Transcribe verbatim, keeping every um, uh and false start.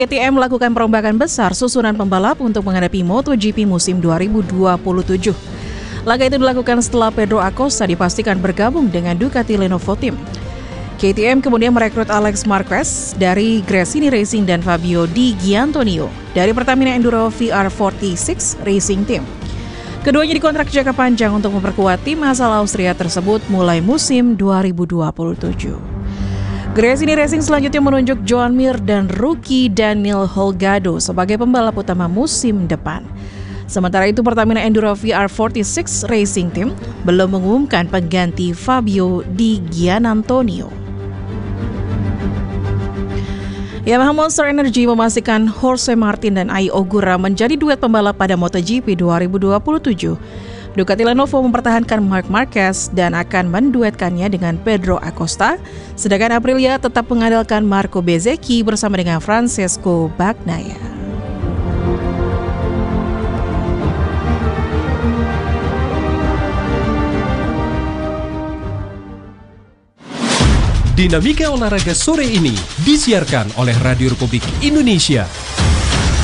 K T M melakukan perombakan besar susunan pembalap untuk menghadapi MotoGP musim dua ribu dua puluh tujuh. Laga itu dilakukan setelah Pedro Acosta dipastikan bergabung dengan Ducati Lenovo Team. K T M kemudian merekrut Alex Marquez dari Gresini Racing dan Fabio Di Giannantonio dari Pertamina Enduro V R empat puluh enam Racing Team. Keduanya dikontrak jangka panjang untuk memperkuat tim asal Austria tersebut mulai musim dua ribu dua puluh tujuh. Gresini Racing selanjutnya menunjuk Joan Mir dan rookie Daniel Holgado sebagai pembalap utama musim depan. Sementara itu Pertamina Enduro V R empat puluh enam Racing Team belum mengumumkan pengganti Fabio Di Giannantonio. Yamaha Monster Energy memastikan Jorge Martin dan Ai Ogura menjadi duet pembalap pada MotoGP dua ribu dua puluh tujuh. Ducati Lenovo mempertahankan Marc Marquez dan akan menduetkannya dengan Pedro Acosta, sedangkan Aprilia tetap mengandalkan Marco Bezzecchi bersama dengan Francesco Bagnaia. Dinamika olahraga sore ini disiarkan oleh Radio Republik Indonesia.